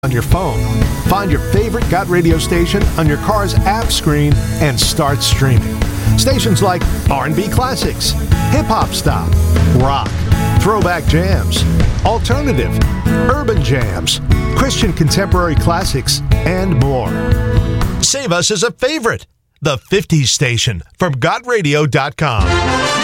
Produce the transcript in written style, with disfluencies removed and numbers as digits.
on your phone. Find your favorite Got Radio station on your car's app screen and start streaming. Stations like R&B Classics, Hip Hop Stop, Rock, Throwback Jams, Alternative, Urban Jams, Christian Contemporary Classics, and more. Save us as a favorite. The 50s Station from GotRadio.com.